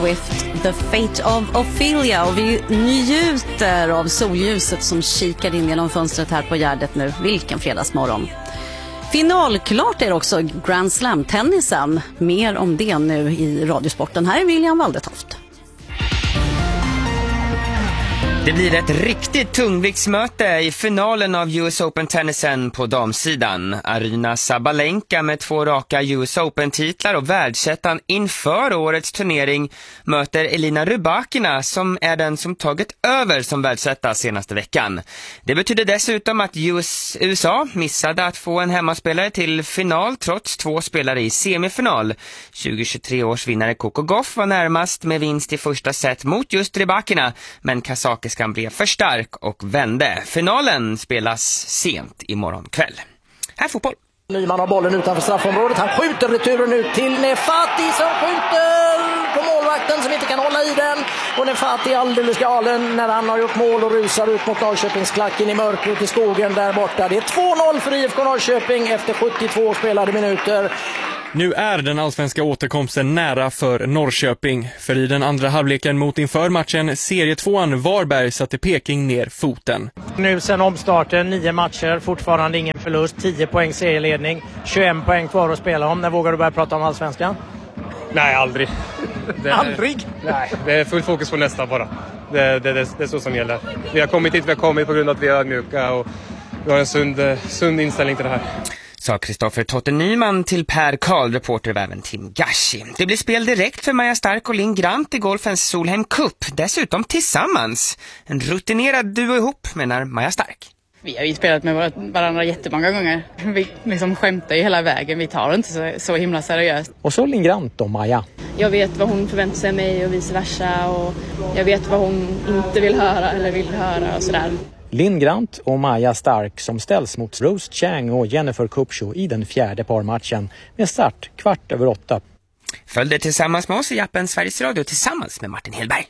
With the Fate of Ophelia, och vi njuter av solljuset som kikar in genom fönstret här på Gärdet nu. Vilken fredagsmorgon. Finalklart är det också Grand Slam-tennisen. Mer om det nu i Radiosporten. Här är William Waldetoft. Det blir ett riktigt tungviktsmöte i finalen av US Open-tennisen på damsidan. Aryna Sabalenka med 2 raka US Open-titlar och världsettan inför årets turnering möter Elina Rybakina som är den som tagit över som världsetta senaste veckan. Det betyder dessutom att USA missade att få en hemmaspelare till final trots 2 spelare i semifinal. 2023 års vinnare Coco Gauff var närmast med vinst i första set mot just Rybakina, men Kazakistan blev för stark och vände. Finalen spelas sent imorgon kväll. Här fotboll. Nyman har bollen utanför straffområdet. Han skjuter returen ut till Nefati som skjuter på målvakten som inte kan hålla i den. Och Nefati är alldeles galen när han har gjort mål och rusar ut mot Norrköpingsklacken i mörkret i skogen där borta. Det är 2-0 för IFK Norrköping efter 72 spelade minuter. Nu är den allsvenska återkomsten nära för Norrköping. För i den andra halvleken mot inför matchen serietvåan Varberg satte Peking ner foten. Nu sen omstarten, 9 matcher, fortfarande ingen förlust, 10 poäng serieledning, 21 poäng kvar att spela om. När vågar du börja prata om allsvenskan? Nej, aldrig. Aldrig? Nej, det är full fokus på nästa bara. Det är så som gäller. Vi har kommit hit, vi har kommit på grund av att vi är ödmjuka och vi har en sund inställning till det här. Sa Kristoffer Totte Nyman till Per Karl, reporter även Tim Gashi. Det blir spel direkt för Maja Stark och Linn Grant i golfens Solheim Cup. Dessutom tillsammans. En rutinerad duo ihop, menar Maja Stark. Vi har ju spelat med varandra jättemånga gånger. Vi liksom skämtar ju hela vägen. Vi tar det inte så himla seriöst. Och så Linn Grant och Maja. Jag vet vad hon förväntar sig av mig och vice versa. Och jag vet vad hon inte vill höra eller vill höra och sådär. Linn Grant och Maja Stark som ställs mot Rose Chang och Jennifer Kupcho i den 4:e parmatchen med start 7:15. Följ det tillsammans med oss i appen Sveriges Radio tillsammans med Martin Helberg.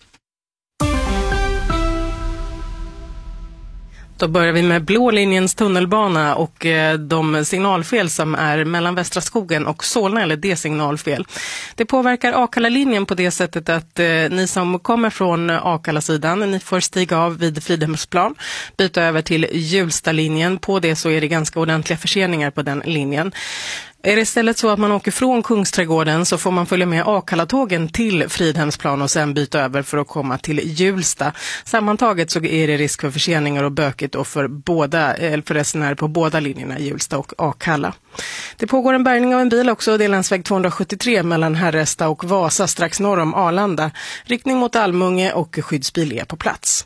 Då börjar vi med blå linjens tunnelbana och de signalfel som är mellan Västra skogen och Solna, eller det signalfel. Det påverkar Akalla-linjen på det sättet att ni som kommer från Akalla-sidan, ni får stiga av vid Fridhemsplan, byta över till Hjulsta-linjen. På det så är det ganska ordentliga förseningar på den linjen. Är det istället så att man åker från Kungsträdgården så får man följa med Akalla-tågen till Fridhemsplan och sen byta över för att komma till Hjulsta. Sammantaget så är det risk för förseningar och bökigt och för resenärer på båda linjerna, Hjulsta och Akalla. Det pågår en bärgning av en bil också, det är länsväg 273 mellan Herresta och Vasa strax norr om Arlanda. Riktning mot Almunge och skyddsbil är på plats.